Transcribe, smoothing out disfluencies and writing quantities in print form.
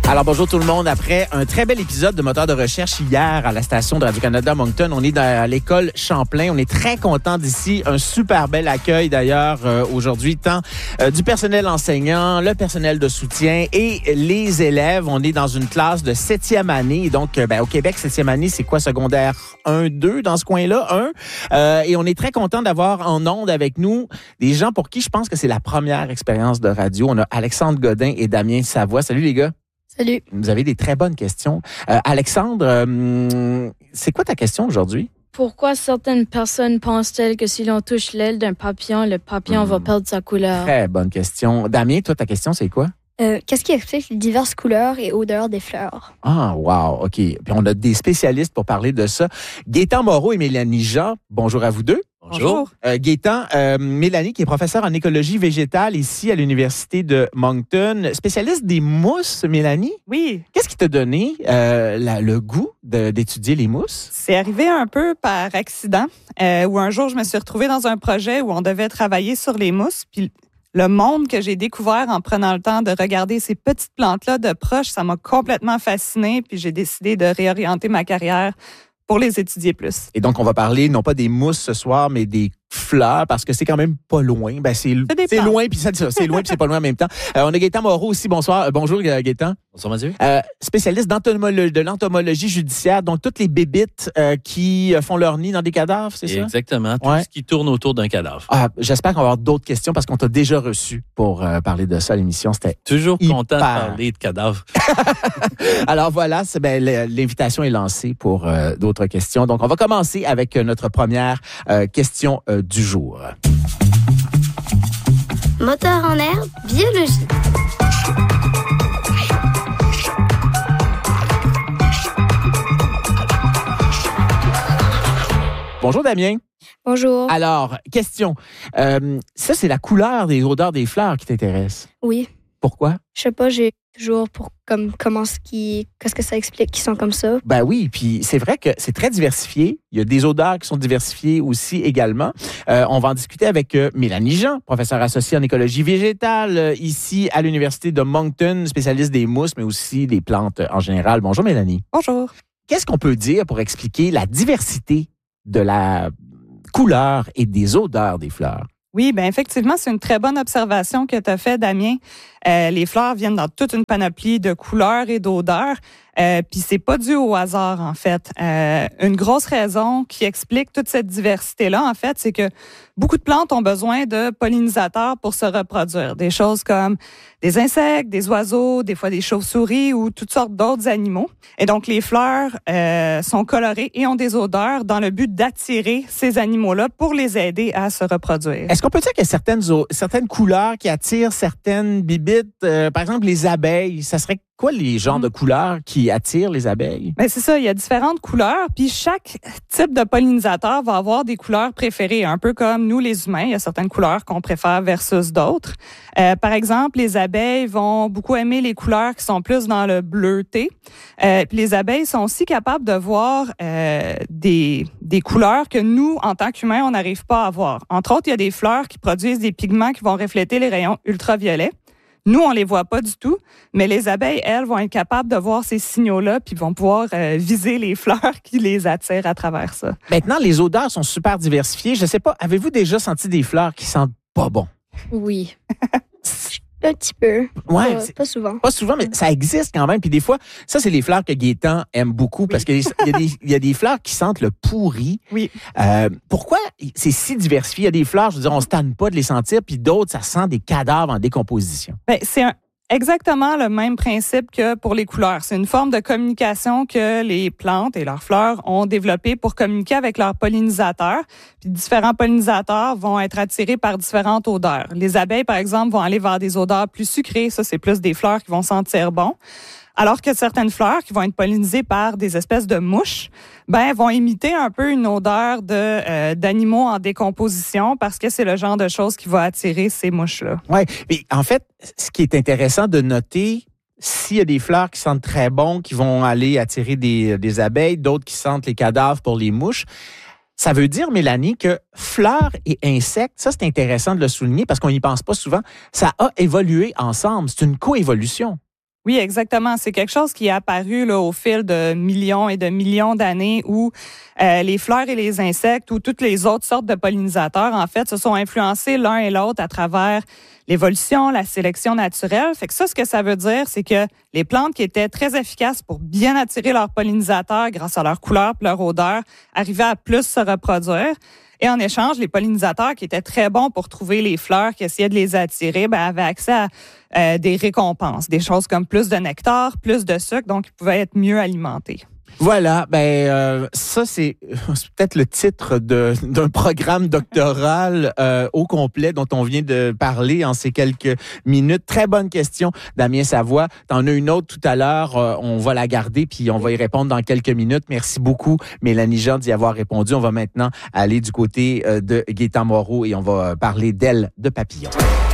Alors bonjour tout le monde. Après un très bel épisode de Moteur de recherche hier à la station de Radio-Canada Moncton, on est à l'école Champlain. On est très content d'ici. Un super bel accueil d'ailleurs aujourd'hui, tant du personnel enseignant, le personnel de soutien et les élèves. On est dans une classe de 7e année. Donc au Québec, 7e année, c'est quoi, secondaire 1, 2 dans ce coin-là, 1. Et on est très content d'avoir en ondes avec nous des gens pour qui je pense que c'est la première expérience de radio. On a Alexandre Godin et Damien Savoie. Salut les gars. Salut. Vous avez des très bonnes questions. Alexandre, c'est quoi ta question aujourd'hui? Pourquoi certaines personnes pensent-elles que si l'on touche l'aile d'un papillon, le papillon va perdre sa couleur? Très bonne question. Damien, toi, ta question, c'est quoi? Qu'est-ce qui explique les diverses couleurs et odeurs des fleurs? Ah, wow, OK. Puis on a des spécialistes pour parler de ça. Gaétan Moreau et Mélanie Jean, bonjour à vous deux. Bonjour. Gaétan, Mélanie qui est professeure en écologie végétale ici à l'Université de Moncton, spécialiste des mousses, Mélanie. Oui. Qu'est-ce qui t'a donné le goût d'étudier les mousses? C'est arrivé un peu par accident, où un jour, je me suis retrouvée dans un projet où on devait travailler sur les mousses, puis le monde que j'ai découvert en prenant le temps de regarder ces petites plantes-là de proche, ça m'a complètement fascinée, puis j'ai décidé de réorienter ma carrière pour les étudier plus. Et donc, on va parler non pas des mousses ce soir, mais des fleurs, parce que c'est quand même pas loin. Ben, c'est loin, puis c'est loin, puis c'est pas loin en même temps. On a Gaétan Moreau aussi, bonsoir. Bonjour, Gaétan. Bonsoir, Mathieu. Spécialiste de l'entomologie judiciaire, donc toutes les bébites qui font leur nid dans des cadavres, c'est ça? Exactement, tout ce qui tourne autour d'un cadavre. J'espère qu'on va avoir d'autres questions, parce qu'on t'a déjà reçu pour parler de ça à l'émission. C'était toujours content de parler de cadavres. Alors voilà, l'invitation est lancée pour d'autres questions. Donc, on va commencer avec notre première question du jour. Moteur en herbe, biologie. Bonjour Damien. Bonjour. Alors, question. Ça, c'est la couleur des odeurs des fleurs qui t'intéresse. Oui. Pourquoi? Je sais pas, j'ai toujours qu'est-ce que ça explique qu'ils sont comme ça. Ben oui, puis c'est vrai que c'est très diversifié. Il y a des odeurs qui sont diversifiées aussi également. On va en discuter avec Mélanie Jean, professeure associée en écologie végétale ici à l'Université de Moncton, spécialiste des mousses, mais aussi des plantes en général. Bonjour Mélanie. Bonjour. Qu'est-ce qu'on peut dire pour expliquer la diversité de la couleur et des odeurs des fleurs? Oui, bien effectivement, c'est une très bonne observation que tu as faite, Damien. Les fleurs viennent dans toute une panoplie de couleurs et d'odeurs. Puis c'est pas dû au hasard, en fait. Une grosse raison qui explique toute cette diversité-là, en fait, c'est que beaucoup de plantes ont besoin de pollinisateurs pour se reproduire. Des choses comme des insectes, des oiseaux, des fois des chauves-souris ou toutes sortes d'autres animaux. Et donc, les fleurs sont colorées et ont des odeurs dans le but d'attirer ces animaux-là pour les aider à se reproduire. Est-ce qu'on peut dire qu'il y a certaines couleurs qui attirent certaines bibites? Par exemple, les abeilles, ça serait quoi les genres de couleurs qui attirent les abeilles? Bien, c'est ça, il y a différentes couleurs, puis chaque type de pollinisateur va avoir des couleurs préférées, un peu comme nous, les humains, il y a certaines couleurs qu'on préfère versus d'autres. Par exemple, les abeilles vont beaucoup aimer les couleurs qui sont plus dans le bleuté. Puis les abeilles sont aussi capables de voir des couleurs que nous, en tant qu'humains, on n'arrive pas à voir. Entre autres, il y a des fleurs qui produisent des pigments qui vont refléter les rayons ultraviolets. Nous, on les voit pas du tout, mais les abeilles, elles, vont être capables de voir ces signaux-là puis vont pouvoir viser les fleurs qui les attirent à travers ça. Maintenant, les odeurs sont super diversifiées. Je sais pas, avez-vous déjà senti des fleurs qui sentent pas bon? Oui. Un petit peu. Ouais, pas souvent. Pas souvent, mais ça existe quand même. Puis des fois, ça, c'est les fleurs que Gaétan aime beaucoup parce qu'il y a des fleurs qui sentent le pourri. Oui. Pourquoi c'est si diversifié? Il y a des fleurs, je veux dire, on se tanne pas de les sentir, puis d'autres, ça sent des cadavres en décomposition. Bien, c'est exactement le même principe que pour les couleurs. C'est une forme de communication que les plantes et leurs fleurs ont développée pour communiquer avec leurs pollinisateurs. Puis différents pollinisateurs vont être attirés par différentes odeurs. Les abeilles, par exemple, vont aller vers des odeurs plus sucrées. Ça, c'est plus des fleurs qui vont sentir bon. Alors que certaines fleurs qui vont être pollinisées par des espèces de mouches, vont imiter un peu une odeur d'animaux en décomposition parce que c'est le genre de choses qui va attirer ces mouches-là. Oui, mais en fait, ce qui est intéressant de noter, s'il y a des fleurs qui sentent très bon, qui vont aller attirer des abeilles, d'autres qui sentent les cadavres pour les mouches, ça veut dire, Mélanie, que fleurs et insectes, ça c'est intéressant de le souligner parce qu'on n'y pense pas souvent, ça a évolué ensemble. C'est une coévolution. Oui, exactement. C'est quelque chose qui est apparu là, au fil de millions et de millions d'années où les fleurs et les insectes ou toutes les autres sortes de pollinisateurs, en fait, se sont influencés l'un et l'autre à travers l'évolution, la sélection naturelle. Fait que ça, ce que ça veut dire, c'est que les plantes qui étaient très efficaces pour bien attirer leurs pollinisateurs grâce à leur couleur et leur odeur arrivaient à plus se reproduire. Et en échange, les pollinisateurs qui étaient très bons pour trouver les fleurs, qui essayaient de les attirer, avaient accès à des récompenses, des choses comme plus de nectar, plus de sucre, donc ils pouvaient être mieux alimentés. Voilà, ça c'est peut-être le titre d'un programme doctoral au complet dont on vient de parler en ces quelques minutes. Très bonne question, Damien Savoie. T'en as une autre tout à l'heure, on va la garder puis on va y répondre dans quelques minutes. Merci beaucoup, Mélanie Jean, d'y avoir répondu. On va maintenant aller du côté de Gaétan Moreau et on va parler d'ailes de papillon.